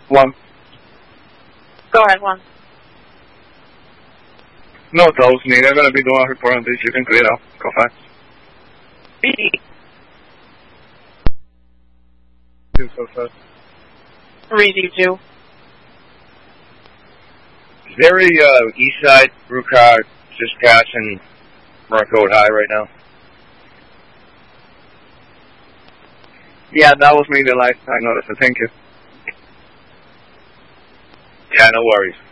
One. Go ahead, Juan. No, those neither going to be doing a report on this. You can clear out. Go fast. So fast. 3D2. Is there a east side root car just passing Marcote High right now? Yeah, that was me the last I noticed. Thank you. Yeah, no worries.